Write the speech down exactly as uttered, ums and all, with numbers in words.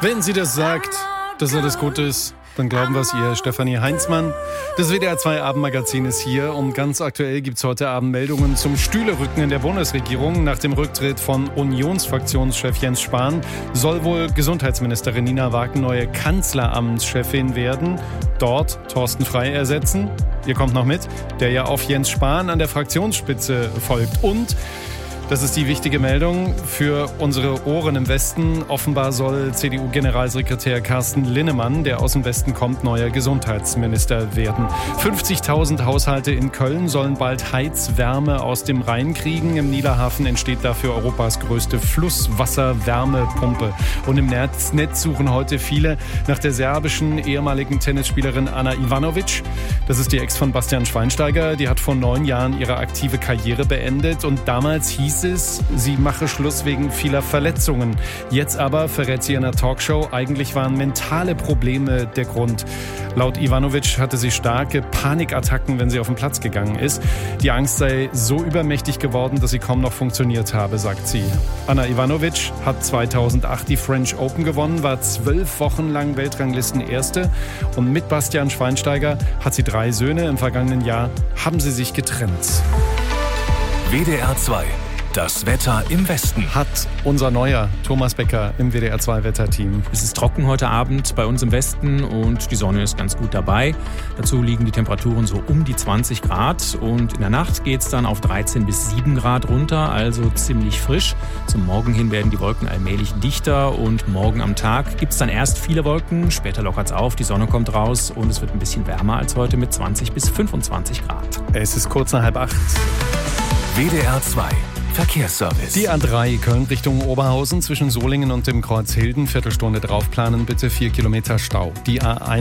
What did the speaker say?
Wenn sie das sagt, dass alles gut ist, dann glauben wir es ihr. Stefanie Heinzmann. Das W D R zwei Abendmagazin ist hier und ganz aktuell gibt es heute Abend Meldungen zum Stühlerücken in der Bundesregierung. Nach dem Rücktritt von Unionsfraktionschef Jens Spahn soll wohl Gesundheitsministerin Nina Wagen neue Kanzleramtschefin werden. Dort Thorsten Frey ersetzen. Ihr kommt noch mit, der ja auf Jens Spahn an der Fraktionsspitze folgt. Und das ist die wichtige Meldung für unsere Ohren im Westen. Offenbar soll C D U-Generalsekretär Carsten Linnemann, der aus dem Westen kommt, neuer Gesundheitsminister werden. fünfzigtausend Haushalte in Köln sollen bald Heizwärme aus dem Rhein kriegen. Im Niederhafen entsteht dafür Europas größte Flusswasserwärmepumpe. Und im Netz, Netz suchen heute viele nach der serbischen ehemaligen Tennisspielerin Ana Ivanovic. Das ist die Ex von Bastian Schweinsteiger. Die hat vor neun Jahren ihre aktive Karriere beendet. Und damals hieß es, sie mache Schluss wegen vieler Verletzungen. Jetzt aber verrät sie in einer Talkshow, eigentlich waren mentale Probleme der Grund. Laut Ivanovic hatte sie starke Panikattacken, wenn sie auf den Platz gegangen ist. Die Angst sei so übermächtig geworden, dass sie kaum noch funktioniert habe, sagt sie. Ana Ivanovic hat zweitausendacht die French Open gewonnen, war zwölf Wochen lang Weltranglistenerste. Und mit Bastian Schweinsteiger hat sie drei Söhne. Im vergangenen Jahr haben sie sich getrennt. W D R zwei. Das Wetter im Westen. Hat unser neuer Thomas Becker im W D R zwei Wetterteam. Es ist trocken heute Abend bei uns im Westen und die Sonne ist ganz gut dabei. Dazu liegen die Temperaturen so um die zwanzig Grad und in der Nacht geht es dann auf dreizehn bis sieben Grad runter, also ziemlich frisch. Zum Morgen hin werden die Wolken allmählich dichter und morgen am Tag gibt es dann erst viele Wolken, später lockert es auf, die Sonne kommt raus und es wird ein bisschen wärmer als heute mit zwanzig bis fünfundzwanzig Grad. Es ist kurz nach halb acht. W D R zwei. Verkehrsservice. Die A drei Köln Richtung Oberhausen zwischen Solingen und dem Kreuz Hilden. Viertelstunde draufplanen, bitte vier Kilometer Stau. Die A eins